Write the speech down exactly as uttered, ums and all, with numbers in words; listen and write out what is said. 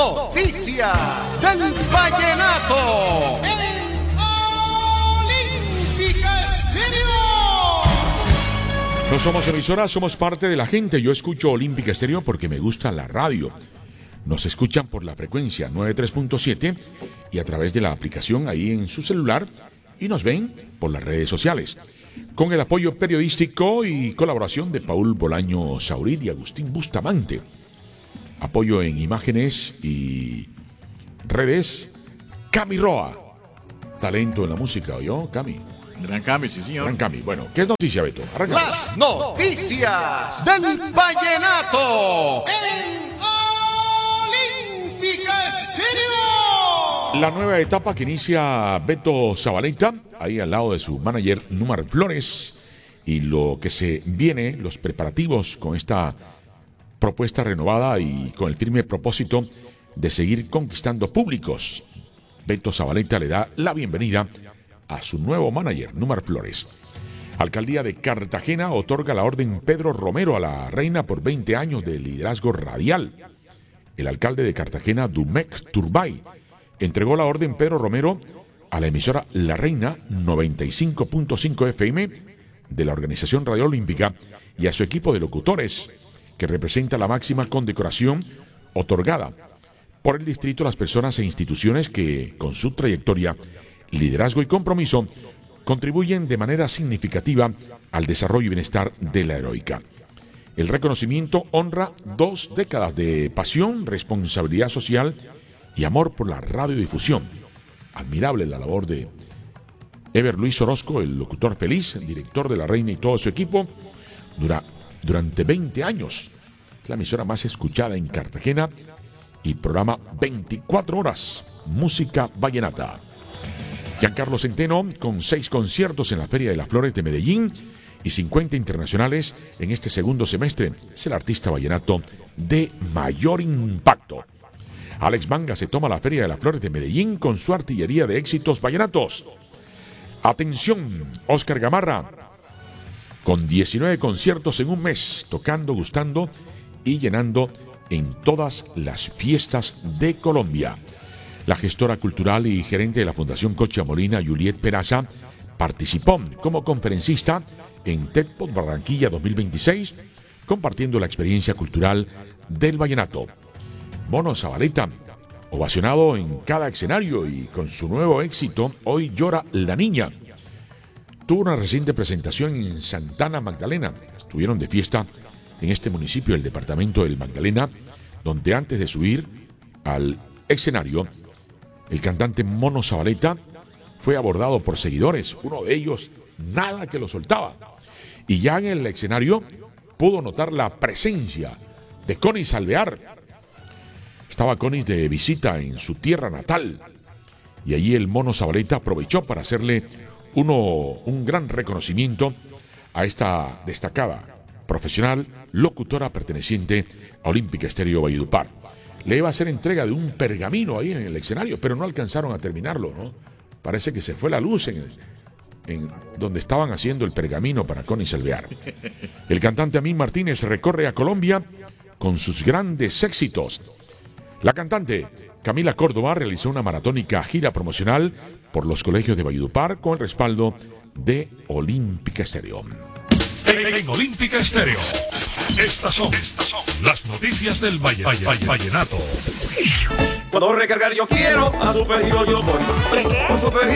Noticias del Vallenato. En Olímpica Estéreo. No somos emisora, somos parte de la gente. Yo escucho Olímpica Estéreo porque me gusta la radio. Nos escuchan por la frecuencia noventa y tres punto siete y a través de la aplicación ahí en su celular y nos ven por las redes sociales. Con el apoyo periodístico y colaboración de Paul Bolaño Saurid y Agustín Bustamante. Apoyo en imágenes y redes, Cami Roa. Talento en la música, ¿oyó, Cami? Gran Cami, sí, señor. Gran Cami. Bueno, ¿qué es noticia, Beto? Arrancamos. Las noticias del Vallenato. En Olímpica Estéreo. La nueva etapa que inicia Beto Zabaleta, ahí al lado de su manager Número Flores, y lo que se viene, los preparativos con esta propuesta renovada y con el firme propósito de seguir conquistando públicos. Beto Zabaleta le da la bienvenida a su nuevo manager, Número Flores. Alcaldía de Cartagena otorga la orden Pedro Romero a la reina por veinte años de liderazgo radial. El alcalde de Cartagena, Dumex Turbay, entregó la orden Pedro Romero a la emisora La Reina noventa y cinco punto cinco F M de la Organización Radio Olímpica y a su equipo de locutores, que representa la máxima condecoración otorgada por el distrito a las personas e instituciones que, con su trayectoria, liderazgo y compromiso, contribuyen de manera significativa al desarrollo y bienestar de la heroica. El reconocimiento honra dos décadas de pasión, responsabilidad social y amor por la radiodifusión. Admirable la labor de Ever Luis Orozco, el locutor feliz, el director de La Reina y todo su equipo, dura, durante veinte años. Es la emisora más escuchada en Cartagena y programa veinticuatro horas, música vallenata. Giancarlo Centeno, con seis conciertos en la Feria de las Flores de Medellín y cincuenta internacionales en este segundo semestre, es el artista vallenato de mayor impacto. Alex Manga se toma la Feria de las Flores de Medellín con su artillería de éxitos vallenatos. Atención, Oscar Gamarra, con diecinueve conciertos en un mes, tocando, gustando y llenando en todas las fiestas de Colombia. La gestora cultural y gerente de la Fundación Cocha Molina, Juliet Peraza, participó como conferencista en TEDpod Barranquilla dos mil veintiséis, compartiendo la experiencia cultural del vallenato. Mono Zabaleta, ovacionado en cada escenario y con su nuevo éxito, Hoy llora la niña. Tuvo una reciente presentación en Santana Magdalena. Estuvieron de fiesta en este municipio del departamento del Magdalena, donde antes de subir al escenario, el cantante Mono Zabaleta fue abordado por seguidores, uno de ellos nada que lo soltaba. Y ya en el escenario pudo notar la presencia de Conis Alvear. Estaba Conis de visita en su tierra natal y allí el Mono Zabaleta aprovechó para hacerle uno, un gran reconocimiento a esta destacada profesional locutora perteneciente a Olímpica Estéreo Valledupar. Le iba a hacer entrega de un pergamino ahí en el escenario, pero no alcanzaron a terminarlo, ¿no? Parece que se fue la luz en, en donde estaban haciendo el pergamino para Conis Alvear. El cantante Amín Martínez recorre a Colombia con sus grandes éxitos. La cantante Camila Córdoba realizó una maratónica gira promocional por los colegios de Valledupar con el respaldo de Olímpica Estéreo. En, en Olímpica Estéreo, estas son, estas son las noticias del Valle, Valle, Valle, Vallenato. Cuando recargar yo quiero, a Super Giro yo voy. Por Super